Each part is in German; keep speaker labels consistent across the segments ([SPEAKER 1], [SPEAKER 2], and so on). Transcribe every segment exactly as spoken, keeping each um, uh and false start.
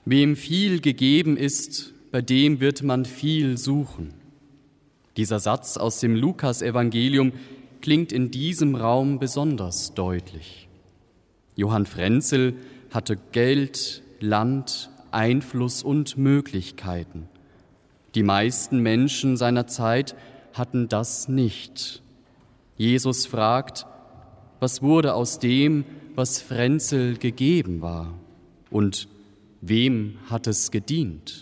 [SPEAKER 1] Wem viel gegeben ist, bei dem wird man viel suchen. Dieser Satz aus dem Lukas-Evangelium klingt in diesem Raum besonders deutlich. Johann Frenzel hatte Geld, Land, Einfluss und Möglichkeiten. Die meisten Menschen seiner Zeit hatten das nicht. Jesus fragt, was wurde aus dem, was Frenzel gegeben war? Und wem hat es gedient?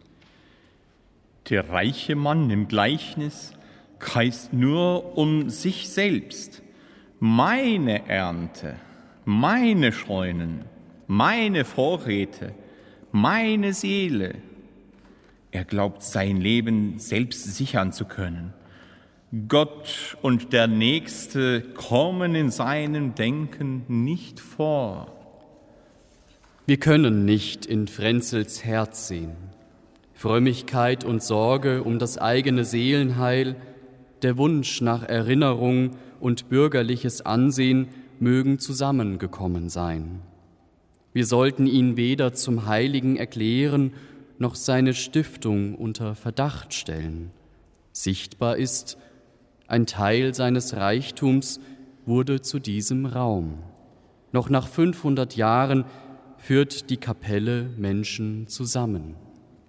[SPEAKER 2] Der reiche Mann im Gleichnis kreist nur um sich selbst. Meine Ernte, meine Scheunen, meine Vorräte, meine Seele. Er glaubt, sein Leben selbst sichern zu können. Gott und der Nächste kommen in seinem Denken nicht vor.
[SPEAKER 1] Wir können nicht in Frenzels Herz sehen. Frömmigkeit und Sorge um das eigene Seelenheil, der Wunsch nach Erinnerung und bürgerliches Ansehen mögen zusammengekommen sein. Wir sollten ihn weder zum Heiligen erklären, noch seine Stiftung unter Verdacht stellen. Sichtbar ist, ein Teil seines Reichtums wurde zu diesem Raum. Noch nach fünfhundert Jahren führt die Kapelle Menschen zusammen.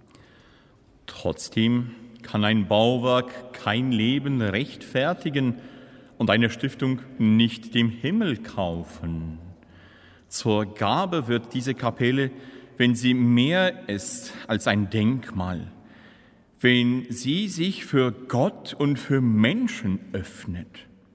[SPEAKER 2] Trotzdem kann ein Bauwerk kein Leben rechtfertigen und eine Stiftung nicht dem Himmel kaufen. Zur Gabe wird diese Kapelle, wenn sie mehr ist als ein Denkmal, wenn sie sich für Gott und für Menschen öffnet.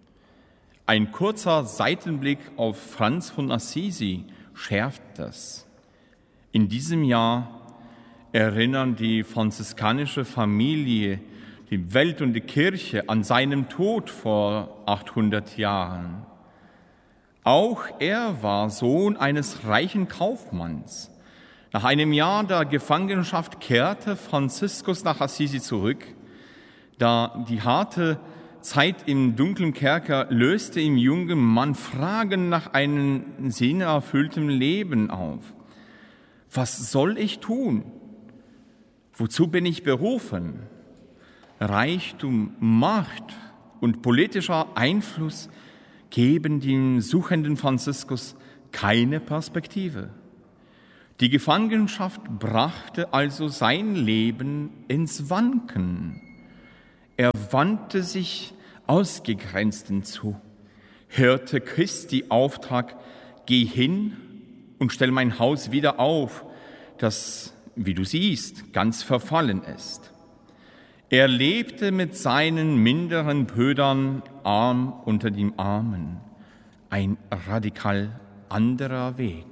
[SPEAKER 2] Ein kurzer Seitenblick auf Franz von Assisi schärft das. In diesem Jahr erinnern die franziskanische Familie, die Welt und die Kirche an seinen Tod vor achthundert Jahren. Auch er war Sohn eines reichen Kaufmanns. Nach einem Jahr der Gefangenschaft kehrte Franziskus nach Assisi zurück. Da die harte Zeit im dunklen Kerker löste im jungen Mann Fragen nach einem sinnerfüllten Leben auf. Was soll ich tun? Wozu bin ich berufen? Reichtum, Macht und politischer Einfluss geben dem suchenden Franziskus keine Perspektive. Die Gefangenschaft brachte also sein Leben ins Wanken. Er wandte sich Ausgegrenzten zu, hörte Christi Auftrag, geh hin und stell mein Haus wieder auf, das, wie du siehst, ganz verfallen ist. Er lebte mit seinen minderen Brüdern arm unter den Armen. Ein radikal anderer Weg.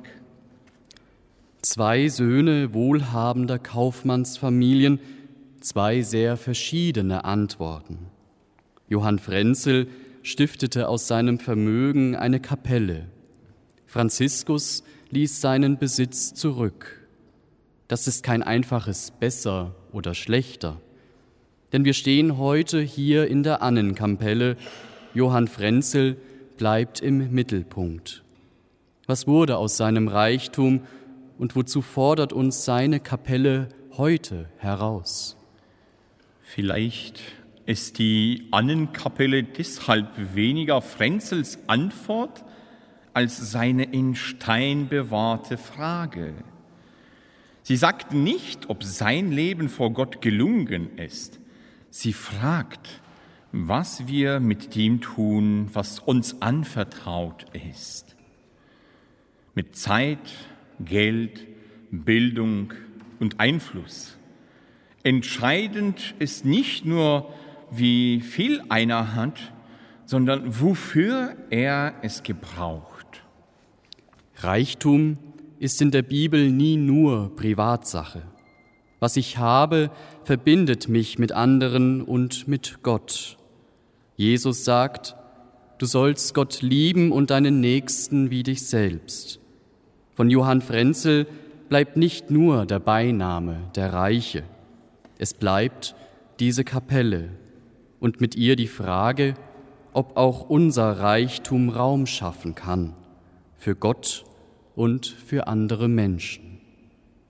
[SPEAKER 1] Zwei Söhne wohlhabender Kaufmannsfamilien, zwei sehr verschiedene Antworten. Johann Frenzel stiftete aus seinem Vermögen eine Kapelle. Franziskus ließ seinen Besitz zurück. Das ist kein einfaches Besser oder Schlechter. Denn wir stehen heute hier in der Annenkapelle. Johann Frenzel bleibt im Mittelpunkt. Was wurde aus seinem Reichtum und wozu fordert uns seine Kapelle heute heraus?
[SPEAKER 2] Vielleicht ist die Annenkapelle deshalb weniger Frenzels Antwort als seine in Stein bewahrte Frage. Sie sagt nicht, ob sein Leben vor Gott gelungen ist. Sie fragt, was wir mit dem tun, was uns anvertraut ist. Mit Zeit, Geld, Bildung und Einfluss. Entscheidend ist nicht nur, wie viel einer hat, sondern wofür er es gebraucht.
[SPEAKER 1] Reichtum ist in der Bibel nie nur Privatsache. Was ich habe, verbindet mich mit anderen und mit Gott. Jesus sagt, du sollst Gott lieben und deinen Nächsten wie dich selbst. Von Johann Frenzel bleibt nicht nur der Beiname, der Reiche. Es bleibt diese Kapelle und mit ihr die Frage, ob auch unser Reichtum Raum schaffen kann für Gott und für andere Menschen.